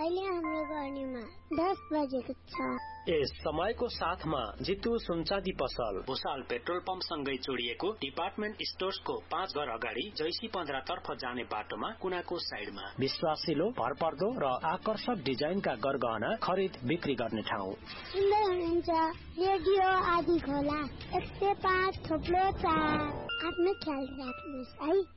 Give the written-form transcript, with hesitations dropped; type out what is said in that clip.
अहिले हाम्रो गर्नेमा 10 बजेको छ। यस समयको साथमा जितु सुनचाँदी पसल भुसाल पेट्रोल पम्प सँगै जोडिएको डिपार्टमेन्ट स्टोर्सको 5 घर अगाडि जैसी 15 तर्फ जाने बाटोमा कुनाको साइडमा विश्वासिलो भरपर्दो र आकर्षक डिजाइनका गरगहना खरिद बिक्री गर्ने ठाउँ। सुन्दै हुनुहुन्छ रेडियो आदि खोला 105 थोप्लो 4। आफ्नो ख्याल राख्नुहोस् है।